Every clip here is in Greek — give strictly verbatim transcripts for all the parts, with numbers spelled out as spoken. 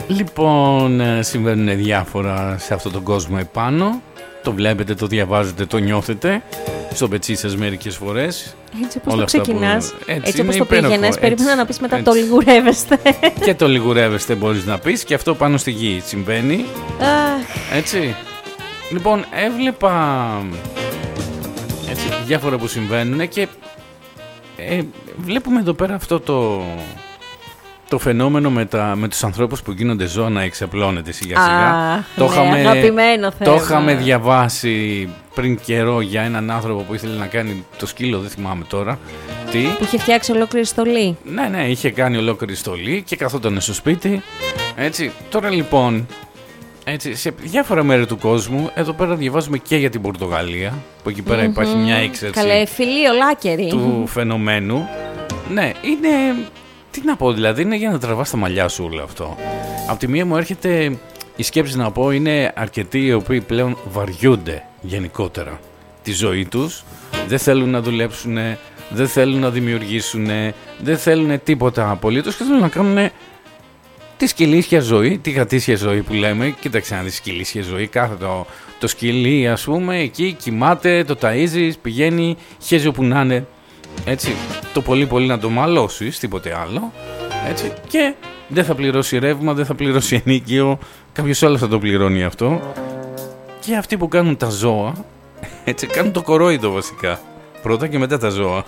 Λοιπόν, συμβαίνουν διάφορα σε αυτόν τον κόσμο επάνω. Το βλέπετε, το διαβάζετε, το νιώθετε στο πετσί σας μερικές φορές. Έτσι όπως το ξεκινάς, που... έτσι, έτσι όπως το πήγαινες, περίμενα να πεις μετά έτσι. Το λιγουρεύεστε. Και το λιγουρεύεστε μπορείς να πεις, και αυτό πάνω στη γη συμβαίνει. Έτσι. Λοιπόν, έβλεπα έτσι, διάφορα που συμβαίνουν και ε, βλέπουμε εδώ πέρα αυτό το... Το φαινόμενο με, τα, με τους ανθρώπους που γίνονται ζώα να εξαπλώνεται σιγά σιγά. Το, ναι, είχαμε, αγαπημένο θέμα. Το είχαμε διαβάσει πριν καιρό για έναν άνθρωπο που ήθελε να κάνει το σκύλο, δεν θυμάμαι τώρα τι. Που είχε φτιάξει ολόκληρη στολή. Ναι, ναι, είχε κάνει ολόκληρη στολή και καθόταν στο σπίτι. Έτσι, τώρα λοιπόν, έτσι, σε διάφορα μέρη του κόσμου, εδώ πέρα διαβάζουμε και για την Πορτογαλία, που εκεί πέρα mm-hmm. υπάρχει μια έξαρση. Καλέ, φιλί, ολάκερη. Του φαινομένου. Ναι, είναι... Τι να πω, δηλαδή είναι για να τραβάς τα μαλλιά σου όλο αυτό. Απ' τη μία μου έρχεται η σκέψη να πω, είναι αρκετοί οι οποίοι πλέον βαριούνται γενικότερα τη ζωή τους. Δεν θέλουν να δουλέψουν, δεν θέλουν να δημιουργήσουν, δεν θέλουν τίποτα απολύτως και θέλουν να κάνουν τη σκυλίσια ζωή, τη γατήσια ζωή που λέμε. Κοίταξε να δεις σκυλίσια ζωή, κάθε το, το σκυλί ας πούμε εκεί κοιμάται, το ταΐζεις, πηγαίνει, χέζει όπου να είναι. Έτσι, το πολύ πολύ να το μαλώσεις, τίποτε άλλο. Έτσι, και δεν θα πληρώσει ρεύμα, δεν θα πληρώσει ενίκιο. Κάποιος άλλος θα το πληρώνει αυτό. Και αυτοί που κάνουν τα ζώα, έτσι, κάνουν το κορόιδο βασικά. Πρώτα και μετά τα ζώα.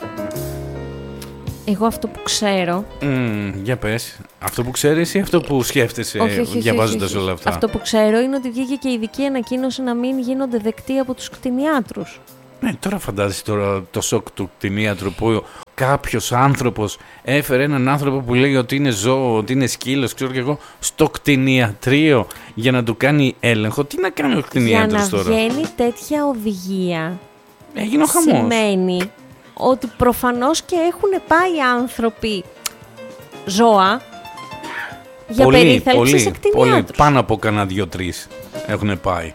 Εγώ αυτό που ξέρω. Mm, για πες. Αυτό που ξέρεις ή αυτό που σκέφτεσαι όχι, όχι, διαβάζοντας όχι, όχι, όλα αυτά? Αυτό που ξέρω είναι ότι βγήκε και ειδική ανακοίνωση να μην γίνονται δεκτοί από τους κτηνιάτρους. Ναι, τώρα φαντάζεσαι τώρα το σοκ του κτηνίατρου που κάποιος άνθρωπος έφερε έναν άνθρωπο που λέει ότι είναι ζώο, ότι είναι σκύλος, ξέρω και εγώ, στο κτηνιατρίο για να του κάνει έλεγχο. Τι να κάνει ο κτηνίατρος τώρα? Για να βγαίνει τέτοια οδηγία, έγινε ο χαμός. Σημαίνει ότι προφανώς και έχουν πάει άνθρωποι ζώα για πολύ, περίθαλψη πολύ, σε κτηνιάτρους. Πολύ, πάνω από κανένα δύο-τρεις έχουν πάει.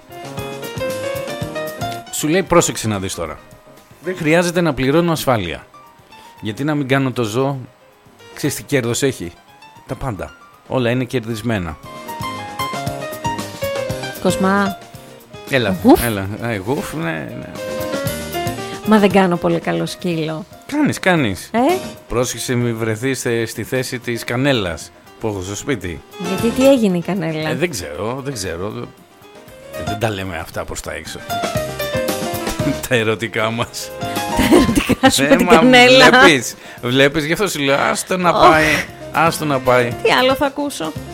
Σου λέει πρόσεξε να δεις τώρα. Δεν χρειάζεται να πληρώνω ασφάλεια. Γιατί να μην κάνω το ζώο? Ξέρεις τι κέρδος έχει? Τα πάντα. Όλα είναι κερδισμένα. Κοσμά. Έλα, γουφ. έλα. Ε, γουφ, ναι, ναι. Μα δεν κάνω πολύ καλό σκύλο. Κάνεις, κάνεις. Ε? Πρόσεξε μη βρεθείς στη θέση της κανέλας που έχω στο σπίτι. Γιατί τι έγινε η κανέλα? Ε, δεν ξέρω, δεν ξέρω. Δεν τα λέμε αυτά προς τα έξω. Τα ερωτικά μας. Τα ερωτικά σου ε, με την μα, κανέλα. Βλέπεις, βλέπεις, γι' αυτό σου λέω άστο να πάει, άστο να πάει. Τι άλλο θα ακούσω?